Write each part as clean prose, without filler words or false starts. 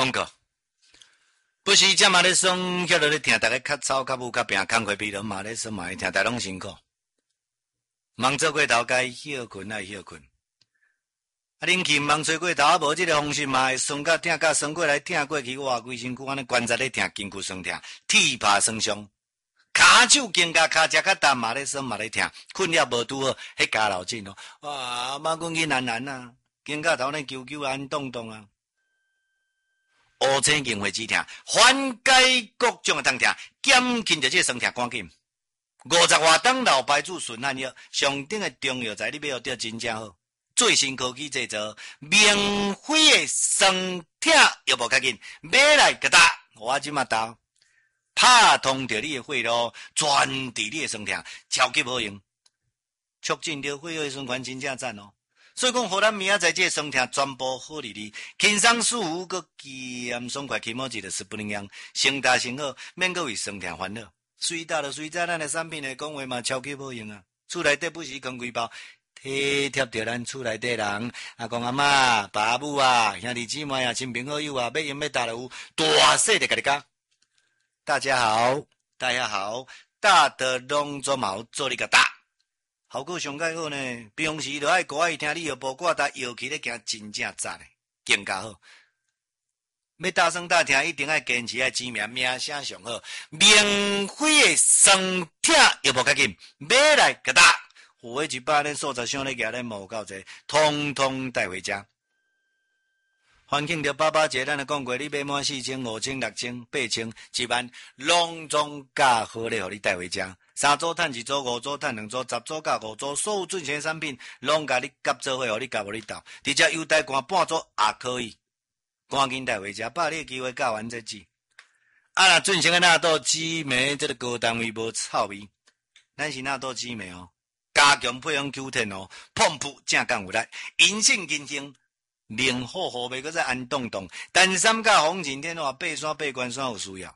广告。不是这嘛咧爽，叫落咧听，大家较吵较武较拼，工课疲劳嘛咧爽嘛咧听，大家拢辛苦。忙做过头该休困爱休困。啊，恁去忙做过头啊，无即个方式嘛会酸甲痛甲酸过来痛过去，哇，规身躯安尼关节咧痛，筋骨酸痛，铁拍酸伤，骹手筋甲骹只较重嘛咧酸嘛咧痛，困了无拄好，迄家老紧哦，哇，马滚去难难啊，筋甲头咧揪揪安动动啊。乌青筋会止痛，缓解各种的疼痛，减轻着这酸痛赶紧。50外档老牌子顺汗药，上顶的中药材你买到真正好，最新科技制造，免费的酸痛药物较紧，买来给打，我即马打，拍通着你的血路，转治你的酸痛，超级好用，促进着血液循环，真正赞哦。所以讲，互咱明仔载这酸痛全部好哩哩，轻松舒服，佮健爽快，起码一个是不能样，成大成好，免佮为酸痛烦恼。随大就随在咱的产品来讲话嘛，超级好用啊！厝内底不是扛几包，体贴着咱厝内底人，阿公阿妈、爸母啊、兄弟姊妹啊、亲朋好友啊，要用要打有大细的甲你讲。大家好，大家好，大的拢做毛做你个大。效果上介好呢，平时就爱歌爱听你药播挂搭药气咧行真正赞诶，更加好。要大声大听，一定爱坚持爱知名，名声上好，免费诶酸痛药播较紧，买来个打，有诶100年数十箱咧举咧无够济，通通带回家。环境着800节，咱就讲过，你买满4千、5千、6千、8千、1万，拢总价好咧，互你带回家。3组趁1组，5组趁2组，10组加5组，所有准新产品拢甲你夹做伙，互你夹无你斗，直接优待关半组也可以，赶紧带回家，把你的机会教完再记。啊，若准新的纳豆紫莓，这个高单位无臭味，咱是纳豆紫莓哦，加强配方 Q10哦，碰扑正刚有力，银杏金杏。灵好好袂，搁再安动动，单三甲红景天话爬山爬关山有需要。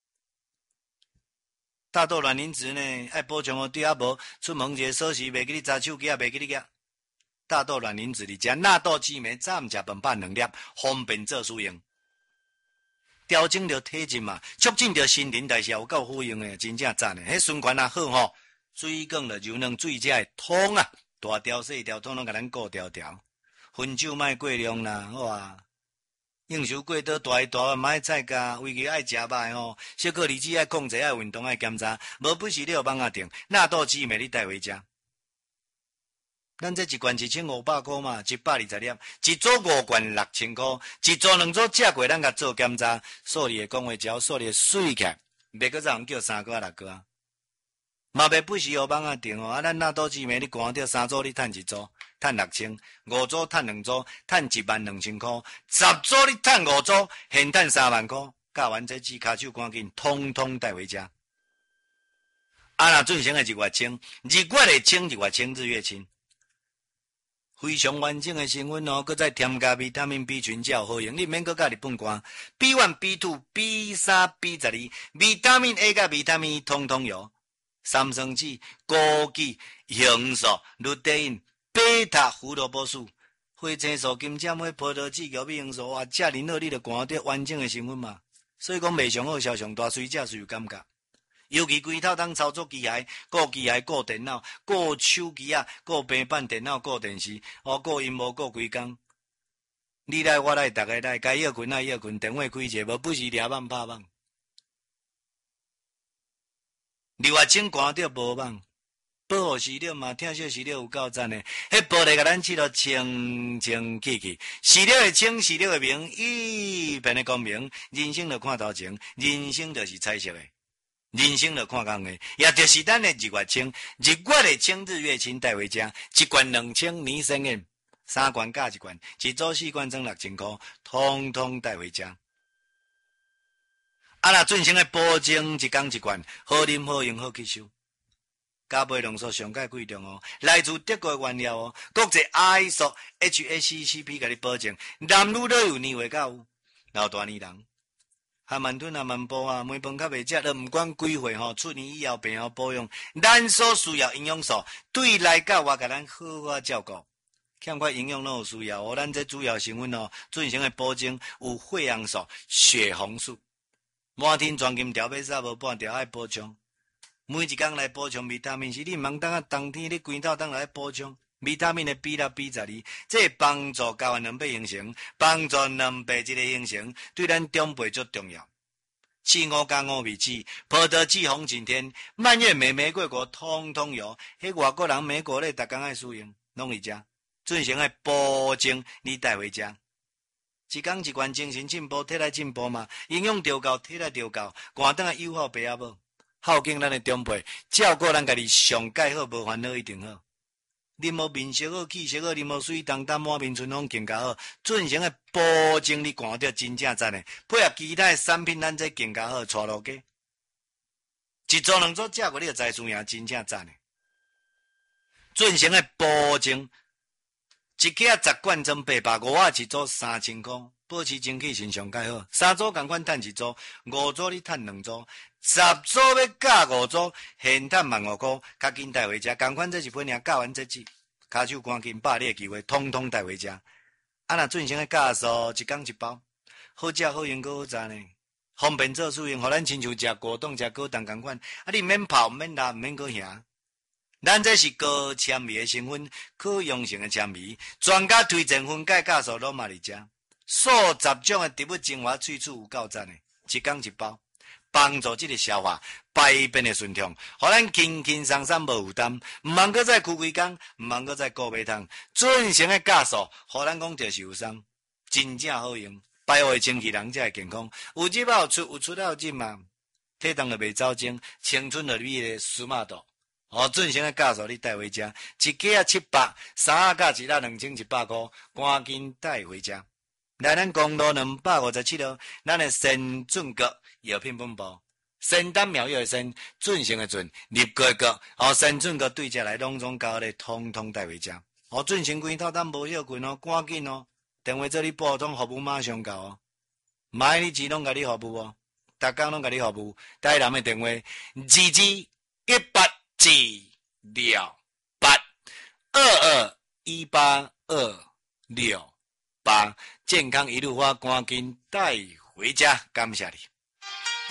大豆卵磷脂呢，爱补充哦，对啊无出门一个锁匙袂记你查手机啊，袂记你个。大豆卵磷脂你食纳豆紫莓，早毋食饭饱2粒，方便做使用。调整着体质嘛，促进着新陈代谢，有够好用诶，真正赞诶。迄循环啊好吼，水管了柔软水才会通啊，大条细条统统甲咱顾条条。薰酒莫过量啦，好啊！应酬过倒大鱼大碗，莫爱菜加，规矩爱食肉吼。小个日子爱控制，爱运动，爱检查。无本事你就放下定，纳豆紫莓你带回家。咱这一罐1500块嘛，120粒，一组5罐6000块，一组2组食过，咱甲做检查。数字的讲话，只要数字水起来，袂搁让人叫3个6个啊。嘛袂本事就放下定哦，啊，咱纳豆紫莓你寒着3组，你趁1组。趁6000 ，5组趁2组，趁12000块，10组你趁5组，现趁3万块，教完这支骹手赶紧通通带回家。啊，若准成的1月清，日月的清，日月清，日月清，非常完整的成分哦，搁再添加维他命 B 群，才有好用。你免搁加日本罐 B1、B2、B3、B12，维他命 A 甲维他命 E 通通有，三酸酯、枸杞、红素、氯地因。贝塔胡萝卜素、花青素、金针花、葡萄籽、玉米红素，哇，遮尔好，你就看到完整的成分嘛。所以讲，卖上好销上大，随食随有感觉。尤其规套当操作机械，顾机械、顾电脑、顾手机啊、顾平板电脑、顾电视，顾音幕、顾规工。你来我来，大家来，该要困爱要困，电话开者，无本事抓网拍网。2月清看到无网。保护饲料嘛，听说饲料有够赞的，迄玻璃甲咱饲了清清气气，饲料会清，饲料会明，一片的光明。人生就看头前，人生就是彩色的，人生就看工的，也就是咱的日月清，日月的清，日月清带回家，一罐2000年生的，3罐加1罐，一组4罐装6000块，通通带回家。啊，若准成的保证一缸1罐，好啉好用好吸收。加倍浓缩上界贵重哦，来自德国原料哦，国际 ISO HACCP 甲你保证，男女都有年岁较有，老大年人，还慢吞啊慢补啊，每饭较袂食，都毋管几岁吼，出年以后病后保养，咱所需要营养素，对内到外甲咱好好照顾， 欠缺营养都有需要哦。咱这主要成分哦，进行的补充有血红素、血红素。满天黄金条要杀无半条爱补充。每一天来补充维他命 C， 你茫当啊冬天你规透当来补充维他命的 B6、B12， 这帮助睾丸卵白形成，帮助卵白质的形成，对咱长辈最重要。四五加5味子，葡萄籽、红景天、蔓越莓、玫瑰果，通通有。迄外国人美国咧，逐工爱使用，拢会食。进行的补充，你带回家。一天一罐精神进步，体力进步嘛，营养调够，体力调够，寒顿啊友好爸仔母，孝敬咱的长辈，照顾咱家己上介好，无烦恼一定好。啉无面色好，气色好，啉无水当当满面春风更加好。进行的补充，你看到真正赞的，配合其他的产品，咱这更加好，带路家。一组两组食过，你就知输赢真正赞的。进行的补充，一克10罐装850啊，一组3000块，保持精气神上介好。3组共款赚一组，5组你赚2组，10组要加5组，现赚15块，较紧带回家。共款这一本尔教完这集，骹手赶紧把你的机会通通带回家。啊，若进行的加速，一天一包，好食好用阁好赚呢。方便做使用，互咱亲像食果冻、食果冻共款。啊，你免泡、免拉、免阁行。咱这是高纤维的成分，可溶性的纤维，专家推荐分解加速拢嘛伫遮，数10种的植物精华萃取有够赞的，一天一包，帮助这个消化排便的顺畅，互咱轻轻松松无负担，毋茫阁再开几工，毋茫阁再顾袂通，进行的加速，互咱讲就是有伤，真正好用，排位清气人才会健康，有入有出，有出有进嘛，体重就袂走精，青春就美的舒马度。进行的加速，你带回家，一个啊700，3加1啊2100块，赶紧带回家。来咱公路257号，咱的神准阁药品本部，仙丹妙药的仙，准成的准，立国的国，神准阁对遮来拢总交咧，通通带回家。准成规套咱无休困哦，赶紧哦，电话做你补充服务马上到哦，买你钱拢甲你服务哦，逐工拢甲你服务，台南的电话2218221826，健康一路发，赶紧带回家，感谢你。